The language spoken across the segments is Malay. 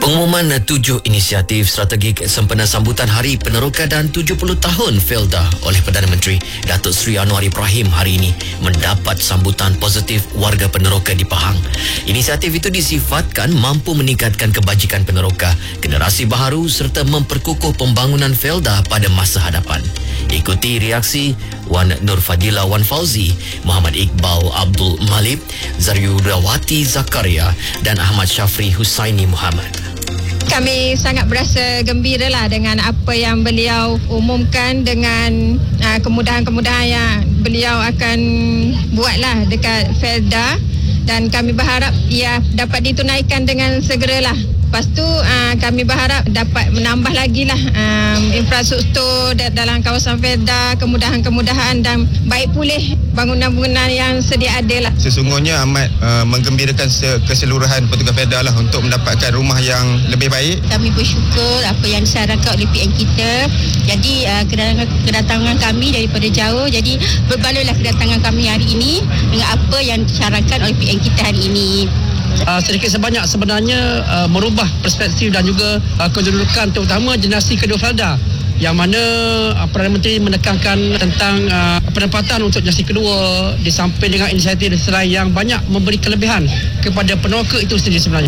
Pengumuman 7 inisiatif strategik sempena sambutan Hari Peneroka dan 70 tahun Felda oleh Perdana Menteri Datuk Seri Anwar Ibrahim hari ini mendapat sambutan positif warga peneroka di Pahang. Inisiatif itu disifatkan mampu meningkatkan kebajikan peneroka, generasi baharu serta memperkukuh pembangunan Felda pada masa hadapan. Ikuti reaksi Wan Nur Fadila Wan Fauzi, Muhammad Iqbal Abdul Malik, Zaryudawati Zakaria dan Ahmad Syafri Husaini Muhammad. Kami sangat berasa gembira lah dengan apa yang beliau umumkan, dengan kemudahan-kemudahan yang beliau akan buatlah dekat Felda, dan kami berharap ia dapat ditunaikan dengan segeralah. Lepas tu kami berharap dapat menambah lagi lah infrastruktur dalam kawasan Felda, kemudahan-kemudahan dan baik pulih bangunan-bangunan yang sedia ada lah. Sesungguhnya amat menggembirakan keseluruhan petugas Felda lah untuk mendapatkan rumah yang lebih baik. Kami bersyukur apa yang disarankan oleh PN kita. Jadi kedatangan kami daripada jauh, jadi berbaloi kedatangan kami hari ini dengan apa yang disarankan oleh PN kita hari ini. Sedikit sebanyak sebenarnya merubah perspektif dan juga kedudukan terutama generasi kedua Felda, yang mana Perdana Menteri menekankan tentang penempatan untuk generasi kedua di samping dengan inisiatif lain yang banyak memberi kelebihan kepada peneroka itu sendiri sebenarnya.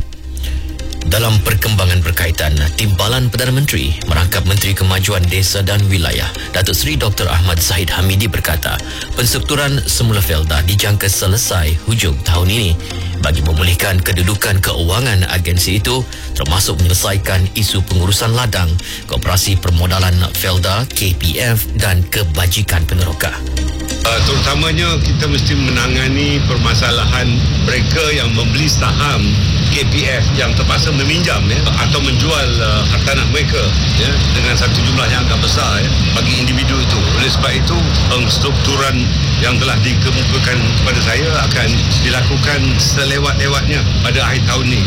Dalam perkembangan berkaitan, Timbalan Perdana Menteri merangkap Menteri Kemajuan Desa dan Wilayah Datuk Seri Dr. Ahmad Zahid Hamidi berkata, penstrukturan semula Felda dijangka selesai hujung tahun ini bagi memulihkan kedudukan keuangan agensi itu, termasuk menyelesaikan isu pengurusan ladang, Koperasi Permodalan Felda KPF dan kebajikan peneroka. Terutamanya kita mesti menangani permasalahan mereka yang membeli saham KPF yang terpaksa meminjam atau menjual hartanah mereka dengan satu jumlah yang agak besar bagi individu itu. Oleh sebab itu, penstrukturan yang telah dikemukakan kepada saya akan dilakukan selewat-lewatnya pada akhir tahun ini.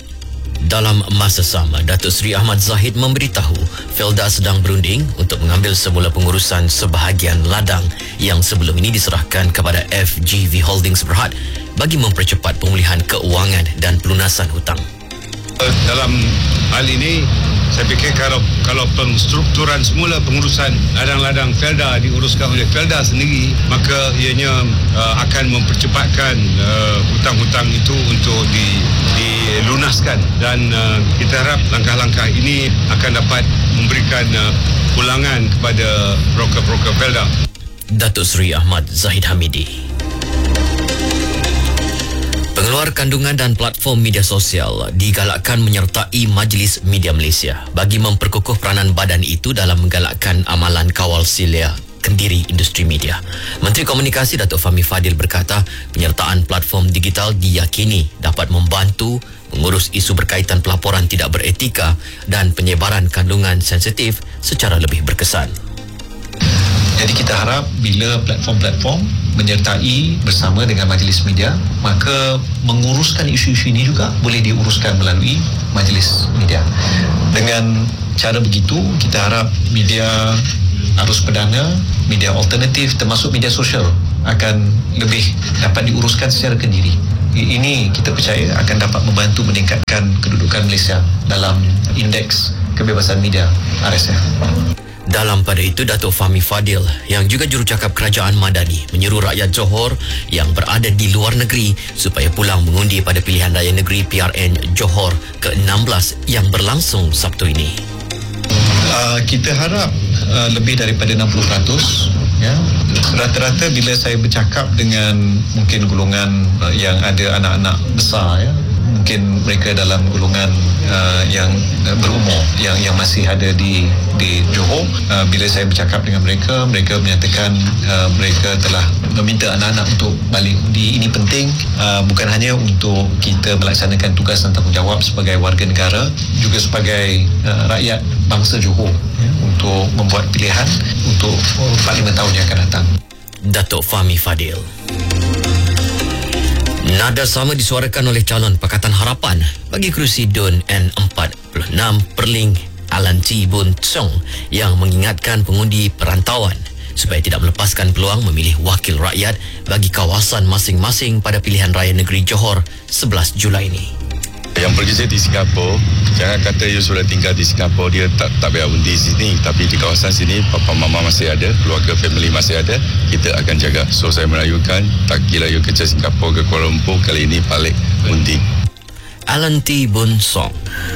Dalam masa sama, Datuk Seri Ahmad Zahid memberitahu Felda sedang berunding untuk mengambil semula pengurusan sebahagian ladang yang sebelum ini diserahkan kepada FGV Holdings Berhad bagi mempercepat pemulihan keuangan dan pelunasan hutang. Dalam hal ini, saya fikir kalau penstrukturan semula pengurusan ladang-ladang Felda diuruskan oleh Felda sendiri, maka ianya akan mempercepatkan hutang-hutang itu untuk dilunaskan, dan kita harap langkah-langkah ini akan dapat memberikan pulangan kepada broker-broker Felda. Datuk Seri Ahmad Zahid Hamidi. Pengeluar kandungan dan platform media sosial digalakkan menyertai Majlis Media Malaysia bagi memperkukuh peranan badan itu dalam menggalakkan amalan kawal silia kendiri industri media. Menteri Komunikasi Datuk Fahmi Fadil berkata, penyertaan platform digital diyakini dapat membantu mengurus isu berkaitan pelaporan tidak beretika dan penyebaran kandungan sensitif secara lebih berkesan. Jadi kita harap bila platform-platform menyertai bersama dengan majlis media, maka menguruskan isu-isu ini juga boleh diuruskan melalui majlis media. Dengan cara begitu, kita harap media arus perdana, media alternatif termasuk media sosial akan lebih dapat diuruskan secara kendiri. Ini kita percaya akan dapat membantu meningkatkan kedudukan Malaysia dalam indeks kebebasan media RSF. Dalam pada itu, Datuk Fahmi Fadil yang juga jurucakap Kerajaan Madani menyeru rakyat Johor yang berada di luar negeri supaya pulang mengundi pada pilihan raya negeri PRN Johor ke-16 yang berlangsung Sabtu ini. Kita harap lebih daripada 60%. Ya. Rata-rata bila saya bercakap dengan mungkin golongan yang ada anak-anak besar, mungkin mereka dalam golongan yang berumur yang masih ada di Johor, bila saya bercakap dengan mereka menyatakan mereka telah meminta anak-anak untuk balik undi. Ini penting, bukan hanya untuk kita melaksanakan tugas dan tanggungjawab sebagai warga negara, juga sebagai rakyat bangsa Johor, untuk membuat pilihan untuk 4-5 tahun yang akan datang. Datuk Fahmi Fadil. Nada sama disuarakan oleh calon Pakatan Harapan bagi kerusi DUN N46 Perling Alan T. Boon Chong yang mengingatkan pengundi perantauan supaya tidak melepaskan peluang memilih wakil rakyat bagi kawasan masing-masing pada pilihan raya negeri Johor 11 Julai ini. Yang bekerja di Singapura, jangan kata you sudah tinggal di Singapura, dia tak bayar undi sini. Tapi di kawasan sini, papa mama masih ada, keluarga family masih ada, kita akan jaga. So saya merayukan, tak kira you kerja Singapura ke Kuala Lumpur, kali ini balik undi. Alan T. Boon Song.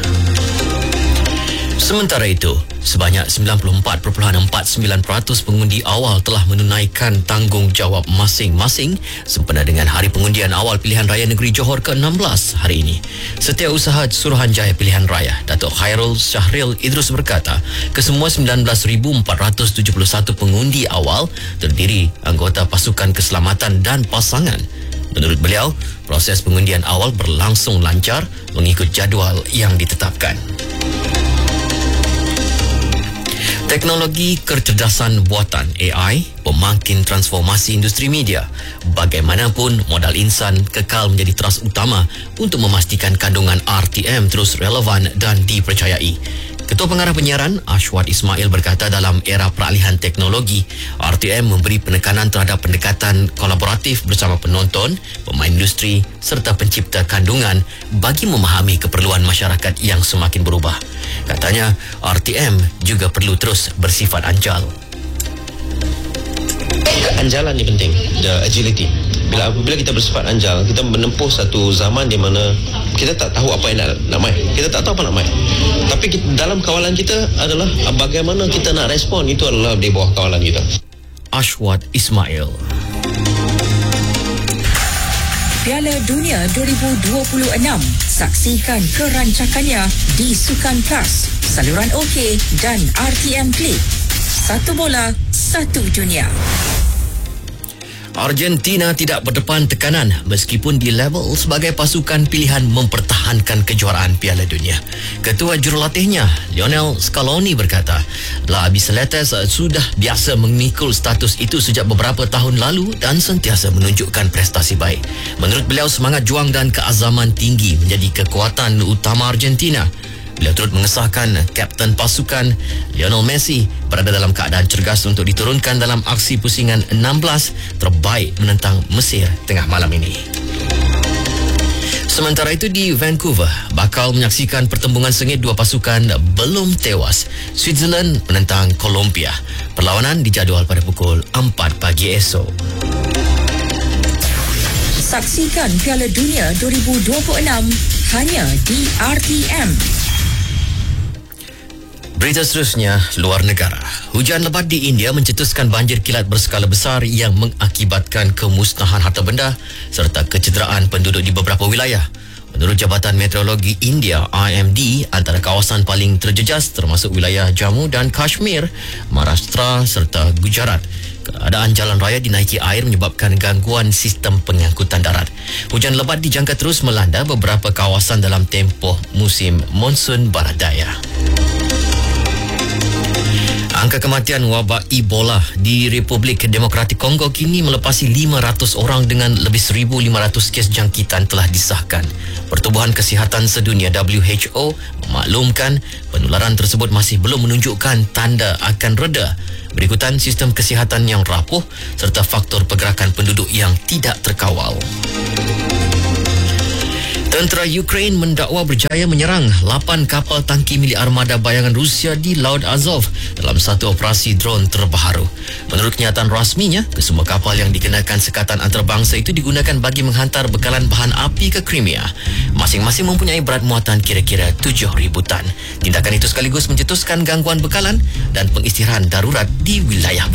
Sementara itu, sebanyak 94.49% pengundi awal telah menunaikan tanggungjawab masing-masing sempena dengan Hari Pengundian Awal Pilihan Raya Negeri Johor ke-16 hari ini. Setiausaha Suruhanjaya Pilihan Raya, Datuk Khairul Syahril Idrus berkata, kesemua 19,471 pengundi awal terdiri anggota pasukan keselamatan dan pasangan. Menurut beliau, proses pengundian awal berlangsung lancar mengikut jadual yang ditetapkan. Teknologi kecerdasan buatan AI pemakin transformasi industri media. Bagaimanapun, modal insan kekal menjadi teras utama untuk memastikan kandungan RTM terus relevan dan dipercayai. Ketua Pengarah Penyiaran Ashwat Ismail berkata dalam era peralihan teknologi, RTM memberi penekanan terhadap pendekatan kolaboratif bersama penonton, pemain industri serta pencipta kandungan bagi memahami keperluan masyarakat yang semakin berubah. Katanya, RTM juga perlu terus bersifat anjal. Anjalan ni penting, the agility. Apabila kita bersifat anjal, kita menempuh satu zaman di mana kita tak tahu apa yang nak main. Kita tak tahu apa nak main. Tapi dalam kawalan kita adalah bagaimana kita nak respon, itu adalah di bawah kawalan kita. Ashwat Ismail. Piala Dunia 2026. Saksikan kerancakannya di Sukan Plus, saluran OK dan RTM Klik. Satu bola, satu dunia. Argentina tidak berdepan tekanan meskipun di level sebagai pasukan pilihan mempertahankan kejuaraan Piala Dunia. Ketua jurulatihnya, Lionel Scaloni berkata, La Bicicletas sudah biasa memikul status itu sejak beberapa tahun lalu dan sentiasa menunjukkan prestasi baik. Menurut beliau, semangat juang dan keazaman tinggi menjadi kekuatan utama Argentina. Beliau turut mengesahkan kapten pasukan Lionel Messi berada dalam keadaan cergas untuk diturunkan dalam aksi pusingan 16 terbaik menentang Mesir tengah malam ini. Sementara itu di Vancouver, bakal menyaksikan pertembungan sengit dua pasukan belum tewas. Switzerland menentang Colombia. Perlawanan dijadual pada pukul 4 pagi esok. Saksikan Piala Dunia 2026 hanya di RTM. Berita seterusnya, luar negara. Hujan lebat di India mencetuskan banjir kilat berskala besar yang mengakibatkan kemusnahan harta benda serta kecederaan penduduk di beberapa wilayah. Menurut Jabatan Meteorologi India IMD, antara kawasan paling terjejas termasuk wilayah Jammu dan Kashmir, Maharashtra serta Gujarat. Keadaan jalan raya dinaiki air menyebabkan gangguan sistem pengangkutan darat. Hujan lebat dijangka terus melanda beberapa kawasan dalam tempoh musim monsun barat daya. Angka kematian wabak Ebola di Republik Demokratik Kongo kini melepasi 500 orang dengan lebih 1,500 kes jangkitan telah disahkan. Pertubuhan Kesihatan Sedunia WHO memaklumkan penularan tersebut masih belum menunjukkan tanda akan reda. Berikutan sistem kesihatan yang rapuh serta faktor pergerakan penduduk yang tidak terkawal. Tentera Ukraine mendakwa berjaya menyerang 8 kapal tangki milik armada bayangan Rusia di Laut Azov dalam satu operasi drone terbaru. Menurut kenyataan rasminya, kesemua kapal yang dikenakan sekatan antarabangsa itu digunakan bagi menghantar bekalan bahan api ke Crimea. Masing-masing mempunyai berat muatan kira-kira 7,000 tan. Tindakan itu sekaligus mencetuskan gangguan bekalan dan pengistirahan darurat di wilayah